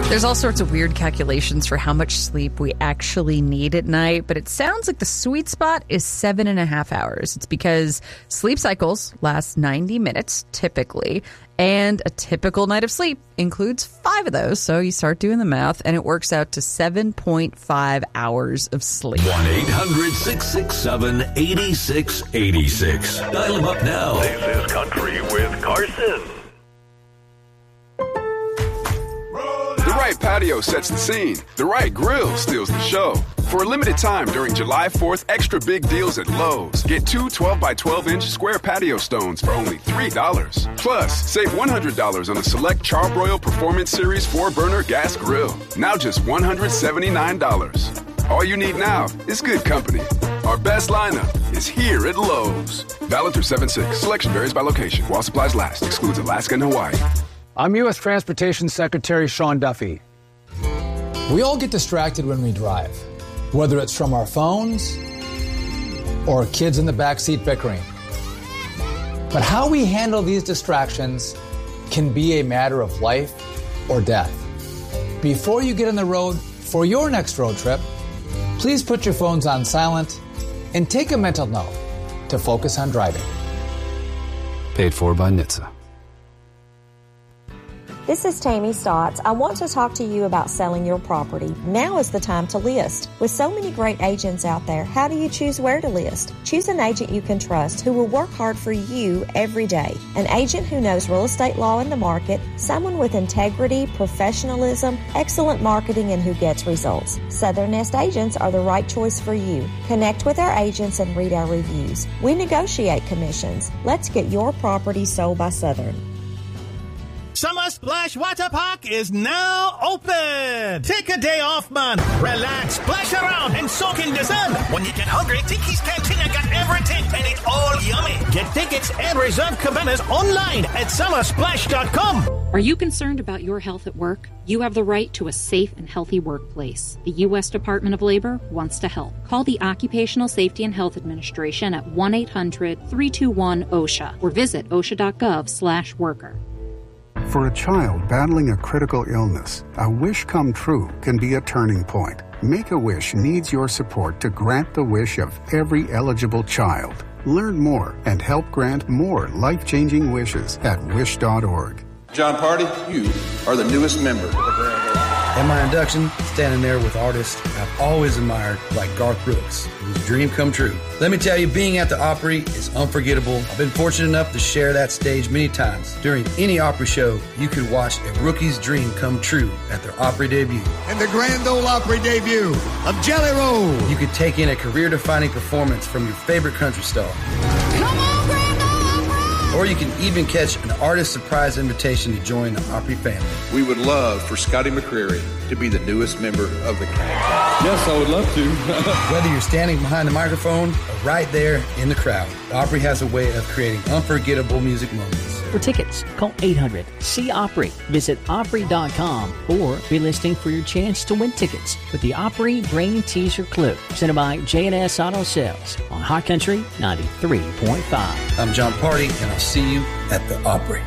There's all sorts of weird calculations for how much sleep we actually need at night, but it sounds like the sweet spot is 7.5 hours. It's because sleep cycles last 90 minutes, typically, and a typical night of sleep includes 5 of those. So you start doing the math, and it works out to 7.5 hours of sleep. 1-800-667-8686. Dial them up now. This is Country with Carson. The right patio sets the scene. The right grill steals the show. For a limited time during July 4th, extra big deals at Lowe's. Get 2 12-by-12-inch square patio stones for only $3. Plus, save $100 on a select Charbroil Performance Series 4-burner gas grill. Now just $179. All you need now is good company. Our best lineup is here at Lowe's. Valid through 7/6. Selection varies by location. While supplies last. Excludes Alaska and Hawaii. I'm U.S. Transportation Secretary Sean Duffy. We all get distracted when we drive, whether it's from our phones or kids in the backseat bickering. But how we handle these distractions can be a matter of life or death. Before you get on the road for your next road trip, please put your phones on silent and take a mental note to focus on driving. Paid for by NHTSA. This is Tammy Stotts. I want to talk to you about selling your property. Now is the time to list. With so many great agents out there, how do you choose where to list? Choose an agent you can trust who will work hard for you every day. An agent who knows real estate law in the market, someone with integrity, professionalism, excellent marketing, and who gets results. Southern Nest agents are the right choice for you. Connect with our agents and read our reviews. We negotiate commissions. Let's get your property sold by Southern. Summer Splash Water Park is now open. Take a day off, man. Relax, splash around, and soak in the sun. When you get hungry, Tiki's Cantina got everything, and it's all yummy. Get tickets and reserve cabanas online at summersplash.com. Are you concerned about your health at work? You have the right to a safe and healthy workplace. The U.S. Department of Labor wants to help. Call the Occupational Safety and Health Administration at 1-800-321-OSHA or visit osha.gov/worker. For a child battling a critical illness, a wish come true can be a turning point. Make-A-Wish needs your support to grant the wish of every eligible child. Learn more and help grant more life-changing wishes at wish.org. John Party, you are the newest member of the Grand Ole. At my induction, standing there with artists I've always admired, like Garth Brooks, whose dream come true. Let me tell you, being at the Opry is unforgettable. I've been fortunate enough to share that stage many times. During any Opry show, you could watch a rookie's dream come true at their Opry debut. And the Grand Ole Opry debut of Jelly Roll. You could take in a career-defining performance from your favorite country star. Come on, Grand Ole Opry! Or you can even catch an artist surprise invitation to join the Opry family. We would love for Scotty McCreery to be the newest member of the cast. Yes, I would love to. Whether you're standing behind the microphone or right there in the crowd, the Opry has a way of creating unforgettable music moments. For tickets, call 800-SEE-OPRY. Visit Opry.com or be listing for your chance to win tickets with the Opry Brain Teaser Clue, presented by J&S Auto Sales on Hot Country 93.5. I'm John Party, and I'll see you at the Opry.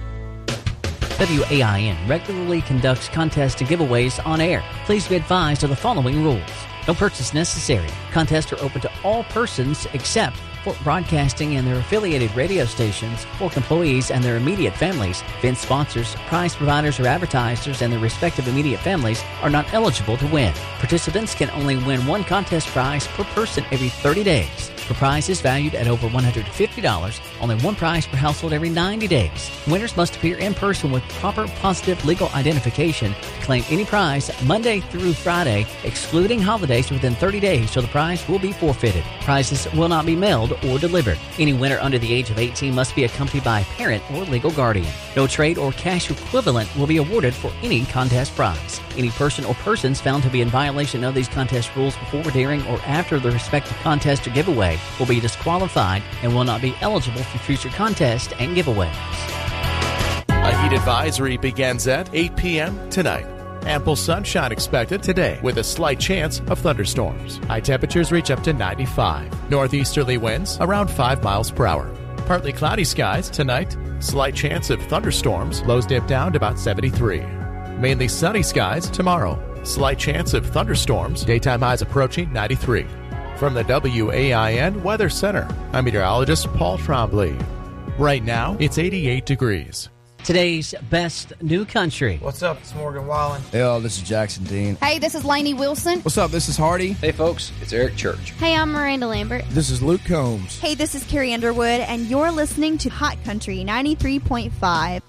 WAIN regularly conducts contests and giveaways on air. Please be advised of the following rules. No purchase necessary. Contests are open to all persons except Fort Broadcasting and their affiliated radio stations, Fork employees and their immediate families. Event sponsors, prize providers, or advertisers and their respective immediate families are not eligible to win. Participants can only win one contest prize per person every 30 days. For prizes valued at over $150, only one prize per household every 90 days. Winners must appear in person with proper positive legal identification to claim any prize Monday through Friday, excluding holidays within 30 days, so the prize will be forfeited. Prizes will not be mailed or delivered. Any winner under the age of 18 must be accompanied by a parent or legal guardian. No trade or cash equivalent will be awarded for any contest prize. Any person or persons found to be in violation of these contest rules before, during, or after the respective contest or giveaway will be disqualified and will not be eligible for future contests and giveaways. A heat advisory begins at 8 p.m. tonight. Ample sunshine expected today with a slight chance of thunderstorms. High temperatures reach up to 95. Northeasterly winds around 5 miles per hour. Partly cloudy skies tonight. Slight chance of thunderstorms. Lows dip down to about 73. Mainly sunny skies tomorrow. Slight chance of thunderstorms. Daytime highs approaching 93. From the WAIN Weather Center, I'm meteorologist Paul Trombley. Right now, it's 88 degrees. Today's best new country. What's up? It's Morgan Wallen. Hey, this is Jackson Dean. Hey, this is Lainey Wilson. What's up? This is Hardy. Hey, folks. It's Eric Church. Hey, I'm Miranda Lambert. This is Luke Combs. Hey, this is Carrie Underwood, and you're listening to Hot Country 93.5.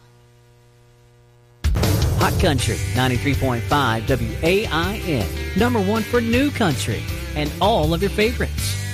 Hot Country 93.5 WAIN. Number one for new country and all of your favorites.